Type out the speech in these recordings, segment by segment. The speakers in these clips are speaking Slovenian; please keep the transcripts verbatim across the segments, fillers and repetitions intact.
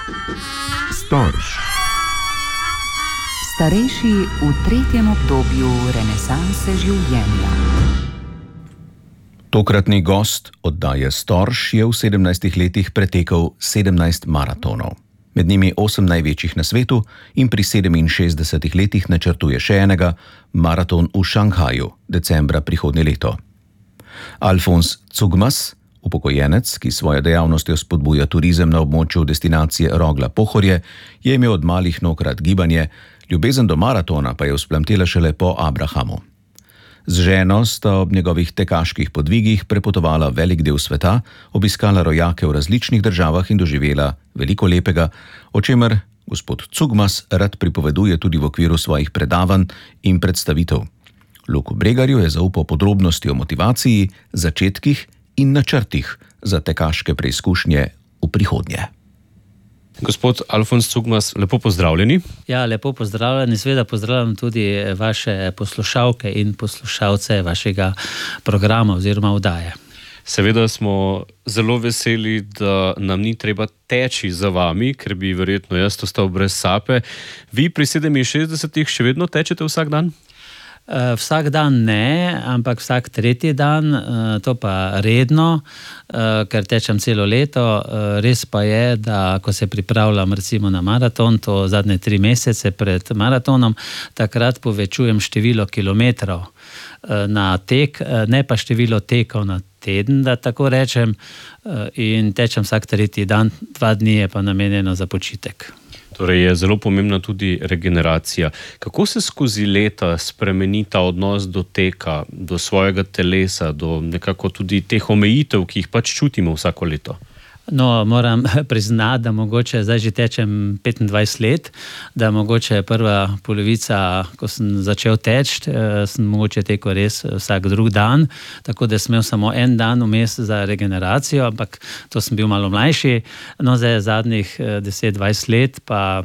Storž. Starejši v tretjem obdobju renesanse življenja. Tokratni gost oddaje Storž je v sedemnajstih letih pretekel sedemnajst maratonov. Med njimi osem največjih na svetu in pri sedeminšestdesetih letih načrtuje še enega, maraton v Šanghaju, decembra prihodnje leto. Alfons Cugmas, upokojenec, ki svojo dejavnostjo spodbuja turizem na območju destinacije Rogla-Pohorje, je imel od malih nog rad gibanje, ljubezen do maratona pa je vzplamtela šele po Abrahamu. Z ženo sta ob njegovih tekaških podvigih prepotovala velik del sveta, obiskala rojake v različnih državah in doživela veliko lepega, o čemer gospod Cugmas rad pripoveduje tudi v okviru svojih predavanj in predstavitev. Luku Bregarju je zaupal podrobnosti o motivaciji, začetkih in načrtih za tekaške preizkušnje v prihodnje. Gospod Alfons Cugmas, lepo pozdravljeni. Ja, lepo pozdravljeni. Seveda pozdravljam tudi vaše poslušalke in poslušalce vašega programa oziroma oddaje. Seveda smo zelo veseli, da nam ni treba teči za vami, ker bi verjetno jaz ostal brez sape. Vi pri sedeminšestdesetih še vedno tečete vsak dan? Uh, vsak dan ne, ampak vsak tretji dan, uh, to pa redno, uh, ker tečem celo leto. Uh, res pa je, da ko se pripravljam recimo na maraton, to zadnje tri mesece pred maratonom, takrat povečujem število kilometrov uh, na tek, uh, ne pa število tekov na teden, da tako rečem, uh, in tečem vsak tretji dan, dva dni je pa namenjeno za počitek. Torej je zelo pomembna tudi regeneracija. Kako se skozi leta spremeni ta odnos do teka, do svojega telesa, do nekako tudi teh omejitev, ki jih pač čutimo vsako leto? No, moram priznati, da mogoče zdaj že tečem petindvajset let, da mogoče prva polovica, ko sem začel teči, sem mogoče tekel res vsak drug dan, tako da sem imel samo en dan vmes za regeneracijo, ampak to sem bil malo mlajši. No, zdaj zadnjih deset dvajset let pa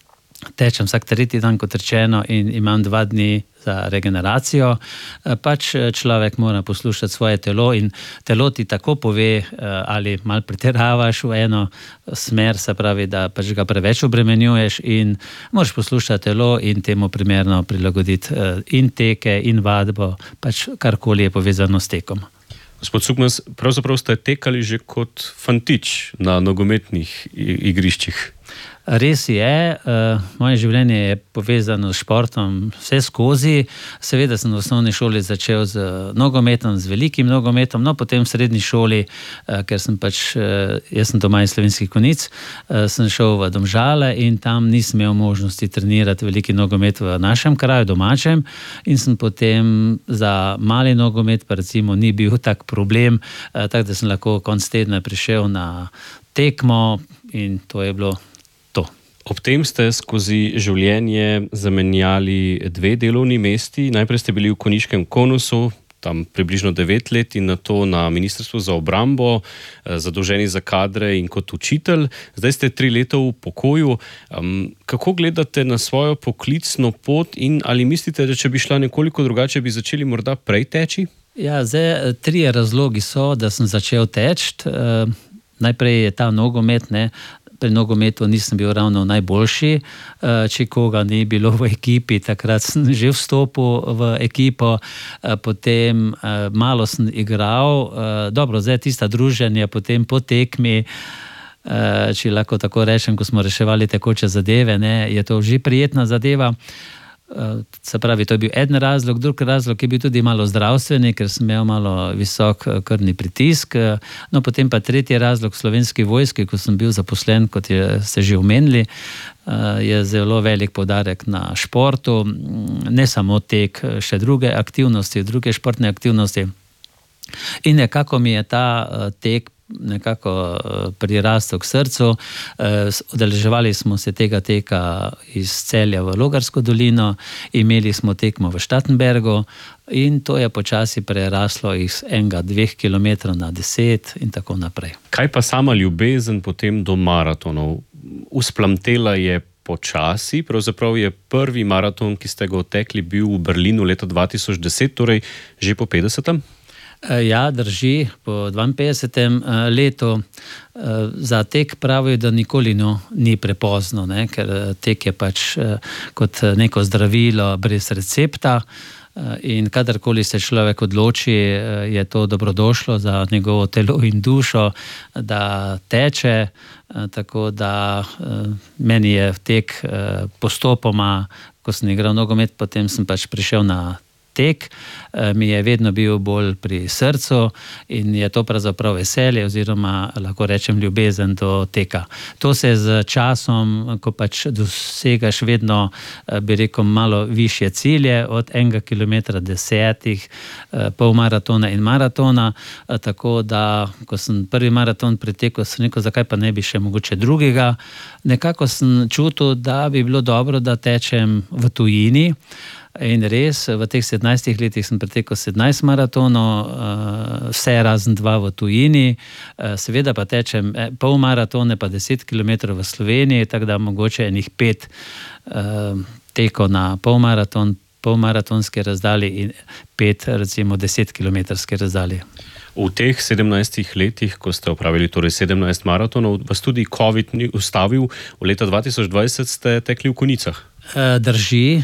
tečem vsak tretji dan, kot rečeno, in imam dva dni za regeneracijo. Pač človek mora poslušati svoje telo in telo ti tako pove, ali malo pretiravaš v eno smer, se pravi, da pač ga preveč obremenjuješ, in moraš poslušati telo in temu primerno prilagoditi in teke in vadbo, pač karkoli je povezano s tekom. Gospod Cugmas, pravzaprav ste tekali že kot fantič na nogometnih igriščih. Res je, moje življenje je povezano s športom vse skozi. Seveda sem v osnovni šoli začel z nogometom, z velikim nogometom, no potem v srednji šoli, ker sem pač, jaz sem doma iz Slovenskih Konjic, sem šel v Domžale in tam nisem imel možnosti trenirati veliki nogomet v našem kraju, domačem, in sem potem za mali nogomet, pa recimo ni bil tak problem, tako da sem lahko konec tedna prišel na tekmo in to je bilo to. Ob tem ste skozi življenje zamenjali dve delovni mesti. Najprej ste bili v konjiškem konusu, tam približno devet let, in nato na Ministrstvu za obrambo, zadolženi za kadre in kot učitelj. Zdaj ste tri leta v pokoju. Um, kako gledate na svojo poklicno pot in ali mislite, da če bi šla nekoliko drugače, bi začeli morda prej teči? Ja, zdaj trije razlogi so, da sem začel teči. Uh, najprej je ta nogomet, ne. Pri nogometu nisem bil ravno najboljši, če koga ni bilo v ekipi, takrat sem že vstopil v ekipo, potem malo sem igral, dobro, zdaj tista druženja potem po tekmi, če lahko tako rečem, ko smo reševali tekoče zadeve, ne, je to že prijetna zadeva. Se pravi, to je bil en razlog, drug razlog je bil tudi malo zdravstveni, ker sem imel malo visok krvni pritisk. No, potem pa tretji razlog v Slovenski vojski, ko sem bil zaposlen, kot je, ste že omenili, je zelo velik poudarek na športu, ne samo tek, še druge aktivnosti, druge športne aktivnosti. In nekako mi je ta tek nekako prirastel k srcu. Udeleževali smo se tega teka iz Celja v Logarsko dolino, imeli smo tekmo v Štatenbergu in to je počasi preraslo iz enega, dveh kilometrov na deset in tako naprej. Kaj pa sama ljubezen potem do maratonov? Usplamtela je počasi, pravzaprav je prvi maraton, ki ste ga odtekli, bil v Berlinu leta dva tisoč deset, torej že po petdesetem? Ja, drži, po dvainpetdesetem letu. Za tek pravijo, da nikoli no, ni prepozno, ne? Ker tek je pač kot neko zdravilo brez recepta. In kadarkoli se človek odloči, je to dobrodošlo za njegovo telo in dušo, da teče. Tako da meni je tek postopoma, ko sem igral nogomet, potem sem pač prišel na tek, mi je vedno bil bolj pri srcu in je to pravzaprav veselje oziroma lahko rečem ljubezen do teka. To se z časom, ko pač dosegaš vedno, bi rekel, malo višje cilje, od enega kilometra desetih, pol maratona in maratona, tako da, ko sem prvi maraton pretekel, sem rekel, zakaj pa ne bi še mogoče drugega. Nekako sem čutil, da bi bilo dobro, da tečem v tujini. In res, v teh sedemnajstih letih sem pretekel sedemnajst maratonov, vse razen dva v tujini, seveda pa tečem pol maratone, pa deset kilometrov v Sloveniji, tako da mogoče enih pet tekov na pol maraton, polmaratonske razdalje in pet, recimo deset kilometrske razdalje. V teh sedemnajstih letih, ko ste opravili torej sedemnajst maratonov, vas tudi COVID ni ustavil, v leta dva tisoč dvajset ste tekli v Konjicah. Drži.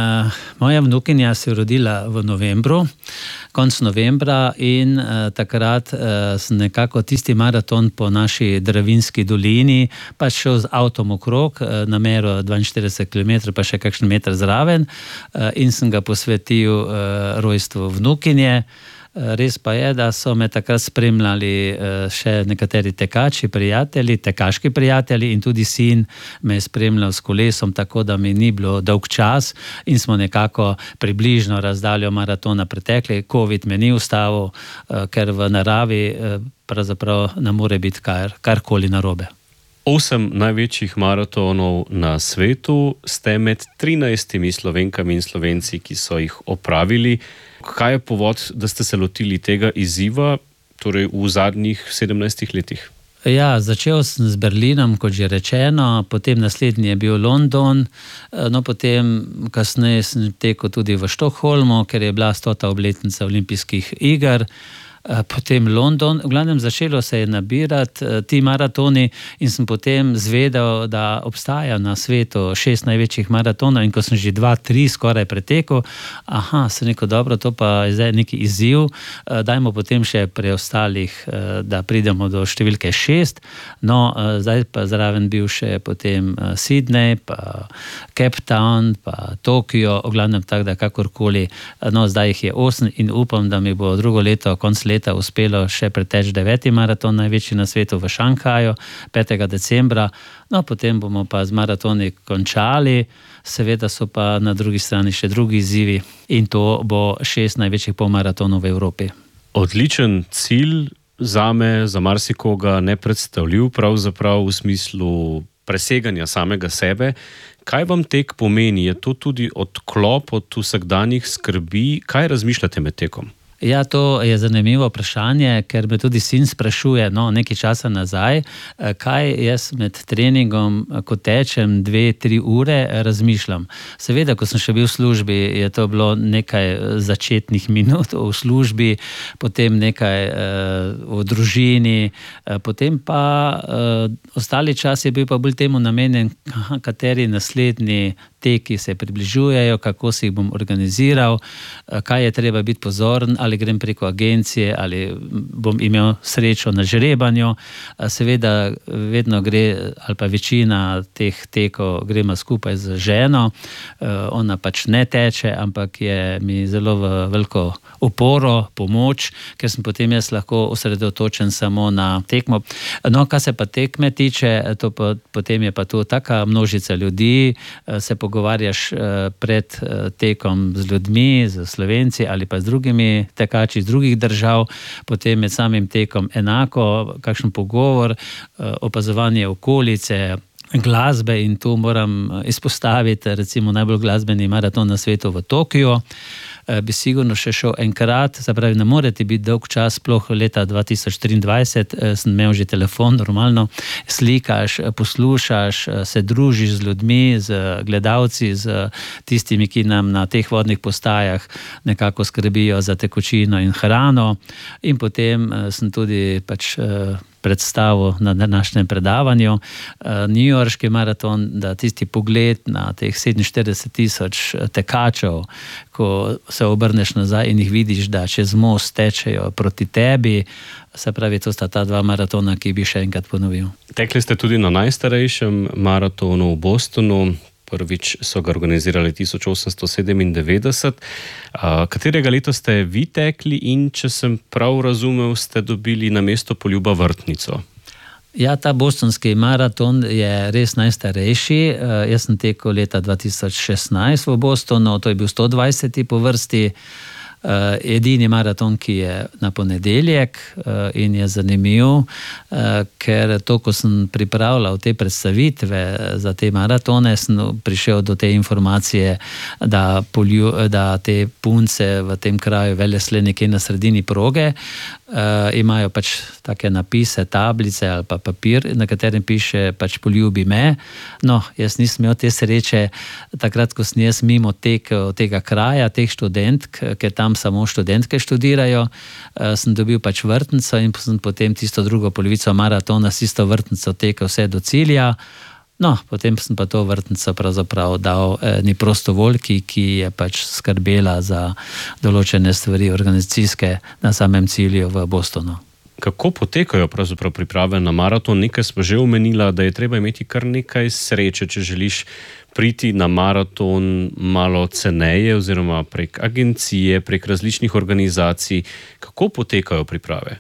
Moja vnukinja se je rodila v novembru, konec novembra, in takrat sem nekako tisti maraton po naši Dravinski dolini pač šel z avtom okrog, na mero dvainštirideset kilometrov, pa še kakšen meter zraven, in sem ga posvetil rojstvu vnukinje. Res pa je, da so me takrat spremljali še nekateri tekači, prijatelji, tekaški prijatelji, in tudi sin me je spremljal s kolesom, tako da mi ni bilo dolg čas in smo nekako približno razdaljo maratona pretekli. COVID me ni ustavil, ker v naravi pravzaprav ne more biti kar, karkoli narobe. Osem največjih maratonov na svetu, ste med trinajstimi Slovenkami in Slovenci, ki so jih opravili. Kaj je povod, da ste se lotili tega izziva, torej v zadnjih sedemnajstih letih? Ja, začel sem z Berlinom, kot že rečeno, potem naslednji je bil London, no potem kasneje sem tekel tudi v Stockholmu, ker je bila stota obletnica olimpijskih iger. Potem London, v glavnem začelo se je nabirati ti maratoni in sem potem zvedel, da obstaja na svetu šest največjih maratonov, in ko sem že dva, tri skoraj pretekel, aha, sem rekel, dobro, to pa je zdaj neki izziv, dajmo potem še preostalih, da pridemo do številke šest, no, zdaj pa zraven bil še potem Sydney, pa Cape Town, pa Tokio, v glavnem tak, da kakorkoli, no, zdaj jih je osem in upam, da mi bo drugo leto, konc leta, leta uspelo še preteči deveti maraton, največji na svetu v Šanghaju, petega decembra. No, potem bomo pa z maratoni končali, seveda so pa na drugi strani še drugi izzivi in to bo šest največjih polmaratonov v Evropi. Odličen cilj, zame, za marsikoga nepredstavljiv, pravzaprav v smislu preseganja samega sebe. Kaj vam tek pomeni? Je to tudi odklop od vsakdanjih skrbi? Kaj razmišljate med tekom? Ja, to je zanimivo vprašanje, ker me tudi sin sprašuje, no, nekaj časa nazaj, kaj jaz med treningom, ko tečem dve, tri ure, razmišljam. Seveda, ko sem še bil v službi, je to bilo nekaj začetnih minut v službi, potem nekaj uh, v družini, uh, potem pa uh, ostali čas je bil pa bolj temu namenjen, kateri naslednji teki se približujejo, kako si jih bom organiziral, kaj je treba biti pozoren, ali grem preko agencije, ali bom imel srečo na žrebanju. Seveda vedno gre, ali pa večina teh tekov gremo skupaj z ženo, ona pač ne teče, ampak je mi zelo v veliko oporo, pomoč, ker sem potem jaz lahko osredotočen samo na tekmo. No, kar se pa tekme tiče, to pa, potem je pa tu taka množica ljudi, se pogovarjaš pred tekom z ljudmi, z Slovenci ali pa z drugimi tekači iz drugih držav, potem med samim tekom enako, kakšen pogovor, opazovanje okolice, glasbe, in tu moram izpostaviti recimo najbolj glasbeni maraton na svetu v Tokiu. bi sigurno še šel enkrat, se pravi, ne morete biti dolg čas, sploh leta dva tisoč triindvajset, sem imel že telefon, normalno, slikaš, poslušaš, se družiš z ljudmi, z gledalci, z tistimi, ki nam na teh vodnih postajah nekako skrbijo za tekočino in hrano, in potem sem tudi pač predstavo na današnjem predavanju. Newyorški maraton, da tisti pogled na teh sedeminštirideset tisoč tekačev, ko se obrneš nazaj in jih vidiš, da čez most tečejo proti tebi, se pravi, to sta ta dva maratona, ki bi še enkrat ponovil. Tekli ste tudi na najstarejšem maratonu v Bostonu. Prvič so ga organizirali tisoč osemsto sedemindevetdeset. Katerega leta ste vi tekli in, če sem prav razumel, ste dobili na mesto poljuba vrtnico? Ja, ta bostonski maraton je res najstarejši. Jaz sem tekel leta dva tisoč šestnajst v Bostonu, to je bil sto dvajseti po vrsti. Uh, edini maraton, ki je na ponedeljek uh, in je zanimiv, uh, ker to, ko sem pripravljal te predstavitve za te maratone, sem prišel do te informacije, da, polju, da te punce v tem kraju Velesle nekje na sredini proge uh, imajo pač take napise, tablice ali pa papir, na katerem piše pač poljubi me. No, jaz nisem imel te sreče, takrat, ko sem jaz mimo tekel tega kraja, teh študentk, ker tam samo študentke študirajo, sem dobil pač vrtnico in sem potem tisto drugo polovico maratona s tisto vrtnico tekel vse do cilja. No, potem sem pa to vrtnico pravzaprav dal eni prostovoljki, ki je pač skrbela za določene stvari organizacijske na samem cilju v Bostonu. Kako potekajo pravzaprav priprave na maraton? Nekaj smo že omenila, da je treba imeti kar nekaj sreče, če želiš priti na maraton malo ceneje oziroma prek agencije, prek različnih organizacij. Kako potekajo priprave?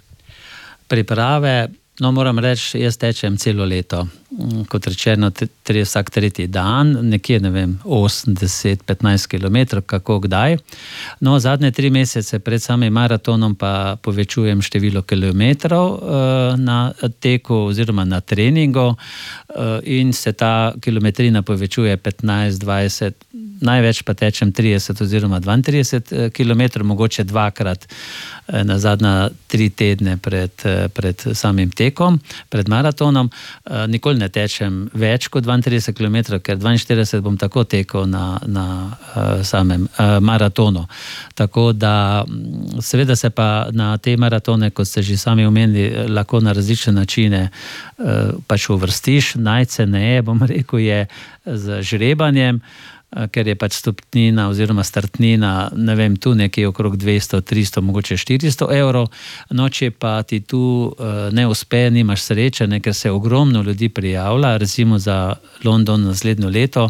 Priprave, no moram reči, jaz tečem celo leto. Kot rečeno, tri, vsak tretji dan, nekje, ne vem, osem, deset, petnajst kilometrov, kako kdaj. No, zadnje tri mesece pred samim maratonom pa povečujem število kilometrov uh, na teku oziroma na treningu uh, in se ta kilometrina povečuje petnajst, dvajset, največ pa tečem trideset oziroma dvaintrideset kilometrov, mogoče dvakrat uh, na zadnja tri tedne pred, uh, pred samim tekom, pred maratonom. Uh, nikoli ne tečem več kot dvaintrideset kilometrov, ker dvainštirideset bom tako tekel na, na uh, samem uh, maratonu. Tako da seveda se pa na te maratone, kot ste že sami omenili, lahko na različne načine uh, pač uvrstiš. Najceneje, bom rekel, je z žrebanjem, ker je pač stopnina oziroma startnina, ne vem, tu nekje okrog dvesto, tristo, mogoče štiristo evrov. No, če pa ti tu ne uspe, nimaš sreče, ne, ker se ogromno ljudi prijavlja, recimo za London naslednjo leto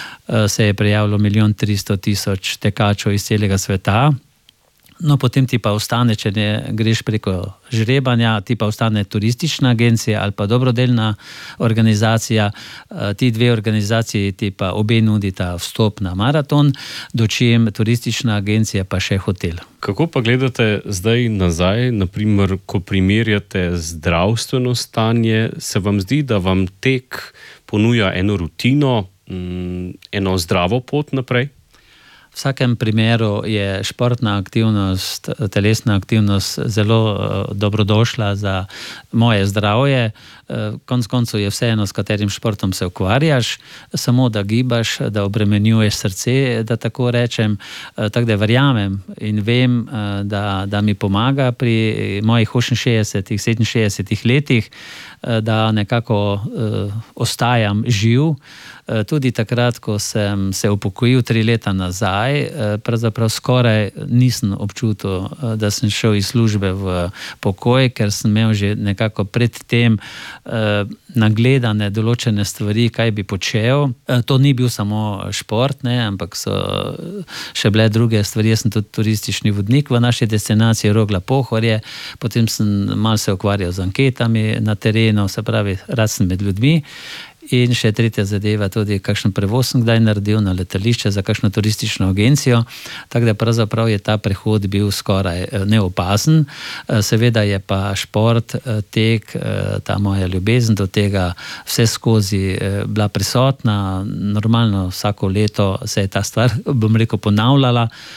se je prijavilo milijon tristo tisoč tekačev iz celega sveta. No, potem ti pa ostane, če ne greš preko žrebanja, ti pa ostane turistična agencija ali pa dobrodelna organizacija. Ti dve organizaciji ti pa obe nudita vstop na maraton, dočim turistična agencija pa še hotel. Kako pa gledate zdaj nazaj, naprimer, ko primerjate zdravstveno stanje, se vam zdi, da vam tek ponuja eno rutino, eno zdravo pot naprej? V vsakem primeru je športna aktivnost, telesna aktivnost zelo dobrodošla za moje zdravje. Konec koncev je vseeno, s katerim športom se ukvarjaš, samo da gibaš, da obremenjuješ srce, da tako rečem. Tako da verjamem in vem, da, da mi pomaga pri mojih oseminšestdesetih, sedeminšestdesetih letih, da nekako uh, ostajam živ. Tudi takrat, ko sem se upokojil tri leta nazaj, pravzaprav skoraj nisem občutil, da sem šel iz službe v pokoj, ker sem imel že nekako pred tem nagledane določene stvari, kaj bi počel. To ni bil samo šport, ne, ampak so še bile druge stvari. Jaz sem tudi turistični vodnik v naši destinaciji Rogla-Pohorje, potem sem malo se ukvarjal z anketami na terenu, se pravi, rad sem med ljudmi. In še tretja zadeva, tudi kakšen prevoz sem kdaj naredil na letališče za kakšno turistično agencijo, tako da pravzaprav je ta prehod bil skoraj neopazen. Seveda je pa šport, tek, ta moja ljubezen do tega vse skozi bila prisotna, normalno vsako leto se je ta stvar, bom rekel, ponavljala.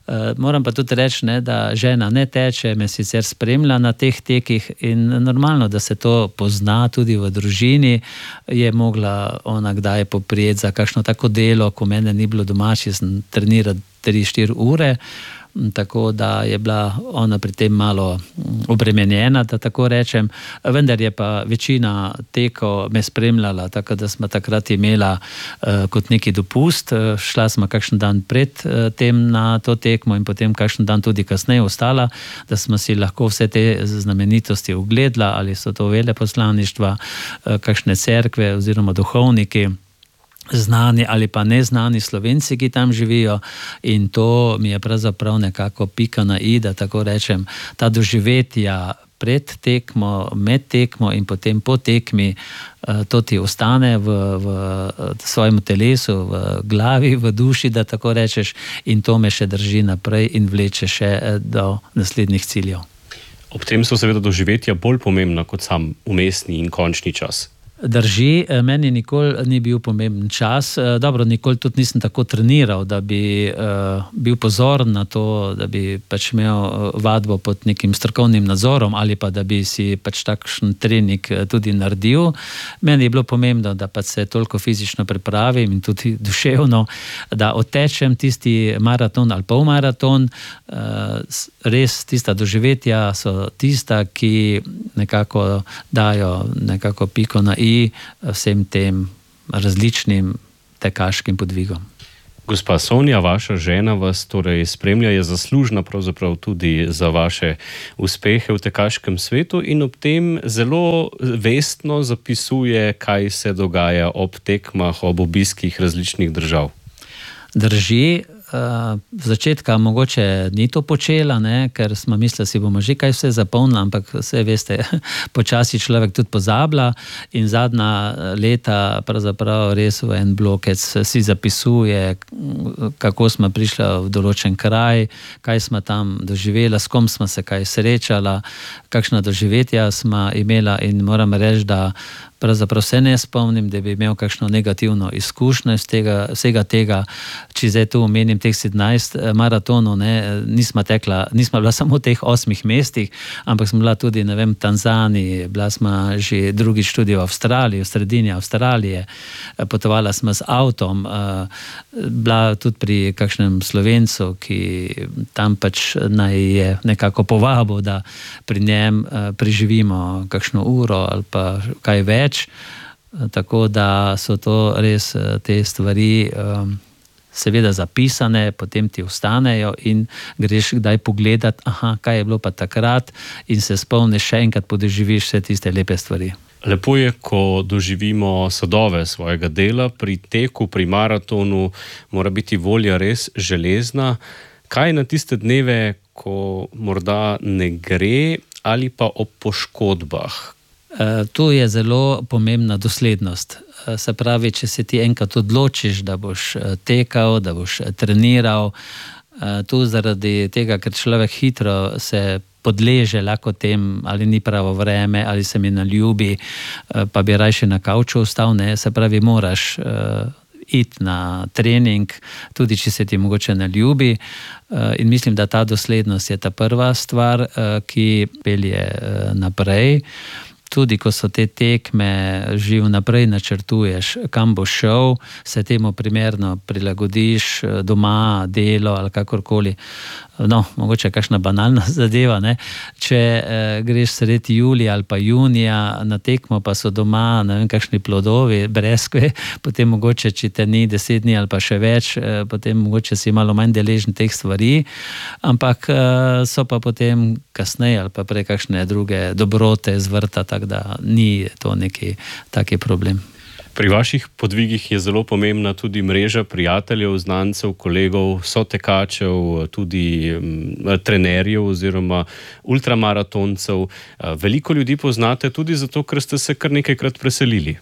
Moram pa tudi reči, ne, da žena ne teče, me sicer spremlja na teh tekih in normalno, da se to pozna tudi v družini. Je mogla ona kdaj poprijeti za kakšno tako delo, ko mene ni bilo doma, če sem treniral tri štiri ure, tako da je bila ona pri tem malo obremenjena, da tako rečem, vendar je pa večina tekov me spremljala, tako da smo takrat imela uh, kot neki dopust, šla smo kakšen dan pred uh, tem na to tekmo in potem kakšen dan tudi kasneje ostala, da smo si lahko vse te znamenitosti ogledala, ali so to veleposlaništva, uh, kakšne cerkve oziroma duhovniki, znani ali pa neznani Slovenci, ki tam živijo, in to mi je pravzaprav nekako pika na i, da tako rečem, ta doživetja pred tekmo, med tekmo in potem po tekmi, to ti ostane v, v svojem telesu, v glavi, v duši, da tako rečeš, in to me še drži naprej in vleče še do naslednjih ciljev. Ob tem so seveda doživetja bolj pomembna kot sam umestni in končni čas. Drži, meni nikoli ni bil pomemben čas. Dobro, nikoli tudi nisem tako treniral, da bi uh, bil pozoren na to, da bi pač imel vadbo pod nekim strokovnim nadzorom ali pa da bi si pač takšen trening tudi naredil. Meni je bilo pomembno, da pač se toliko fizično pripravim in tudi duševno, da odtečem tisti maraton ali polmaraton. Uh, res tista doživetja so tista, ki nekako dajo nekako piko na i vsem tem različnim tekaškim podvigom. Gospa Sonja, vaša žena vas torej spremlja, je zaslužna pravzaprav tudi za vaše uspehe v tekaškem svetu in ob tem zelo vestno zapisuje, kaj se dogaja ob tekmah, ob obiskih različnih držav. Drži. V začetka mogoče ni to počela, ne, ker smo mislili, da si bomo že kaj vse zapolnili, ampak vse veste, počasi človek tudi pozablja in zadnja leta pravzaprav res v en blokec si zapisuje, kako smo prišli v določen kraj, kaj smo tam doživela, s kom smo se kaj srečala, kakšna doživetja smo imela, in moram reči, da pravzaprav se ne spomnim, da bi imel kakšno negativno izkušnjo iz tega, vsega tega. Če zdaj tu omenim teh sedemnajst maratonov, ne, nisma tekla, nisma bila samo v teh osmih mestih, ampak smo bila tudi, ne vem, v Tanzaniji, bila smo že drugič tudi v Avstraliji, v sredini Avstralije, potovala smo z avtom, bila tudi pri kakšnem Slovencu, ki tam pač naj je nekako povabil, da pri njem preživimo kakšno uro ali pa kaj več. Tako da so to res te stvari um, seveda zapisane, potem ti ostanejo in greš kdaj pogledat, aha, kaj je bilo pa takrat, in se spomniš še enkrat, podoživiš vse tiste lepe stvari. Lepo je, ko doživimo sadove svojega dela. Pri teku, pri maratonu mora biti volja res železna. Kaj na tiste dneve, ko morda ne gre, ali pa ob poškodbah? Tu je zelo pomembna doslednost. Se pravi, če se ti enkrat odločiš, da boš tekal, da boš treniral, tu zaradi tega, ker človek hitro se podleže lahko tem, ali ni pravo vreme, ali se mi naljubi, pa bi rajše na kavču ostal, ne, se pravi, moraš iti na trening, tudi če se ti mogoče ne ljubi. In mislim, da ta doslednost je ta prva stvar, ki pelje naprej. Tudi ko so te tekme, že vnaprej načrtuješ, kam boš šel, se temu primerno prilagodiš, doma, delo ali kakorkoli. No, mogoče kakšna banalna zadeva, ne? Če eh, greš sredi julija ali pa junija na tekmo, pa so doma, ne vem, kakšni plodovi, breskve, potem mogoče, če te ni deset dni ali pa še več, eh, potem mogoče si malo manj deležen teh stvari, ampak eh, so pa potem kasneje ali pa prej kakšne druge dobrote z vrta, tako da ni to neki taki problem. Pri vaših podvigih je zelo pomembna tudi mreža prijateljev, znancev, kolegov, sotekačev, tudi um, trenerjev oziroma ultramaratoncev. Veliko ljudi poznate tudi zato, ker ste se kar nekajkrat preselili.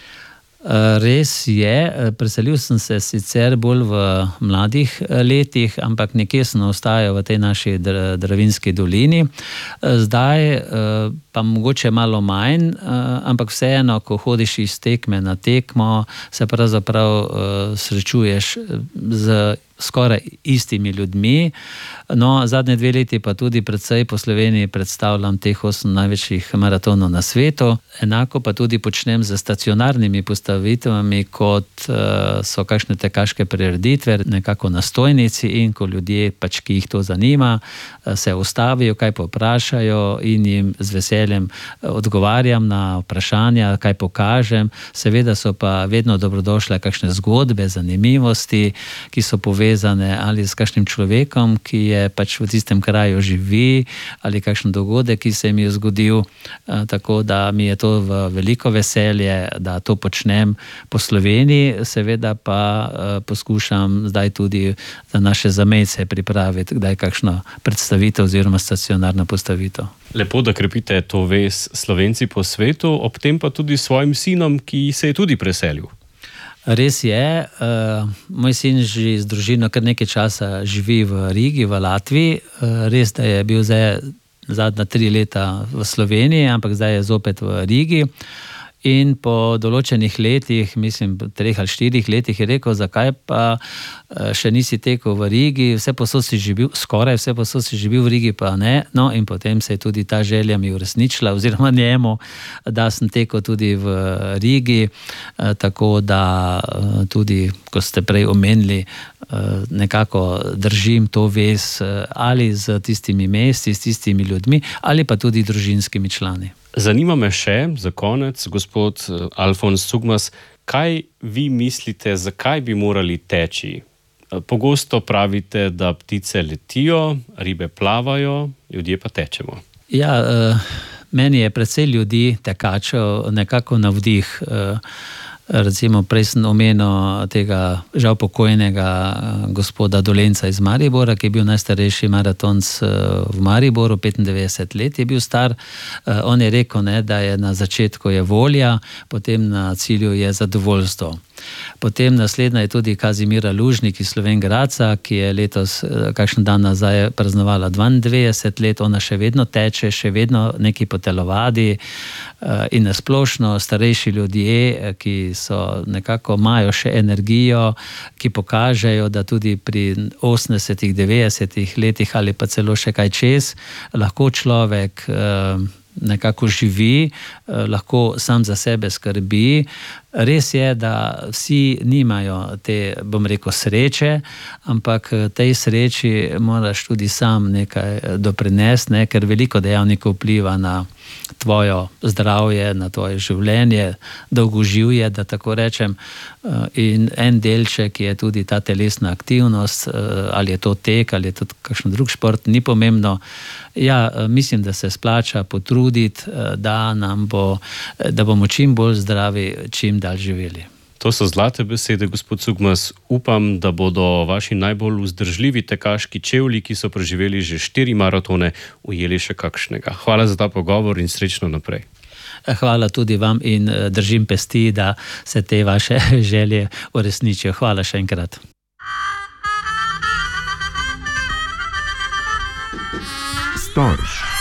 Res je, preselil sem se sicer bolj v mladih letih, ampak nekje sem ostajal v tej naši Dravinjski dolini. Zdaj pa mogoče malo manj, ampak vseeno, ko hodiš iz tekme na tekmo, se pravzaprav srečuješ z skoraj istimi ljudmi. No, zadnje dve leti pa tudi predvsej po Sloveniji predstavljam teh osem največjih maratonov na svetu. Enako pa tudi počnem z stacionarnimi postavitvami, kot uh, so kakšne tekaške prireditve, nekako na stojnici, in ko ljudje, pač, ki jih to zanima, se ustavijo, kaj povprašajo, in jim z veseljem odgovarjam na vprašanja, kaj pokažem. Seveda so pa vedno dobrodošle kakšne zgodbe, zanimivosti, ki so povezane ali s kakšnim človekom, ki je pač v tistem kraju živi, ali kakšen dogodek, ki se mi je zgodil. Tako da mi je to v veliko veselje, da to počnem po Sloveniji, seveda pa poskušam zdaj tudi za naše zamejce pripraviti kdaj kakšno predstavitev oziroma stacionarno postavitev. Lepo, da krepite to vez Slovenci po svetu, ob tem pa tudi s svojim sinom, ki se je tudi preselil. Res je, uh, moj sin že z družino kar nekaj časa živi v Rigi, v Latviji. Uh, res, da je bil zdaj zadnja tri leta v Sloveniji, ampak zdaj je zopet v Rigi. In po določenih letih, mislim, treh ali štirih letih, je rekel, zakaj pa še nisi tekel v Rigi, vse posod si že bil, skoraj vse posod si že bil v Rigi, pa ne. No, in potem se je tudi ta želja mi uresničila, oziroma njemu, da sem tekel tudi v Rigi, tako da tudi, ko ste prej omenili, nekako držim to vez ali z tistimi mesti, s tistimi ljudmi, ali pa tudi družinskimi člani. Zanima me še, za konec, gospod Alfons Cugmas, kaj vi mislite, zakaj bi morali teči? Pogosto pravite, da ptice letijo, ribe plavajo, ljudje pa tečemo. Ja, meni je precej ljudi, tekačev, nekako navdih. Recimo, prej sem omenil tega žal pokojnega gospoda Dolenca iz Maribora, ki je bil najstarejši maratonc v Mariboru, petindevetdeset let je bil star. On je rekel, ne, da je na začetku je volja, potem na cilju je zadovoljstvo. Potem naslednja je tudi Kazimira Lužnik iz Slovenj Gradca, ki je letos kakšen dan nazaj praznovala dvaindevetdeset let, ona še vedno teče, še vedno neki po telovadi, in nasplošno starejši ljudje, ki so nekako imajo še energijo, ki pokažejo, da tudi pri osemdesetih, devetdesetih letih ali pa celo še kaj čez, lahko človek nekako živi, lahko sam za sebe skrbi. Res je, da vsi nimajo te, bom rekel, sreče, ampak tej sreči moraš tudi sam nekaj doprinesti, ne, ker veliko dejavnikov vpliva na tvojo zdravje, na tvoje življenje, dolgoživje, da tako rečem. In en delček je tudi ta telesna aktivnost, ali je to tek, ali je to kakšen drug šport, ni pomembno. Ja, mislim, da se splača potruditi, da nam bo, da bomo čim bolj zdravi, čim dalj živeli. To so zlate besede, gospod Cugmas. Upam, da bodo vaši najbolj vzdržljivi tekaški čevlji, ki so preživeli že štiri maratone, ujeli še kakšnega. Hvala za ta pogovor in srečno naprej. Hvala tudi vam in držim pesti, da se te vaše želje uresničijo. Hvala še enkrat. Storž.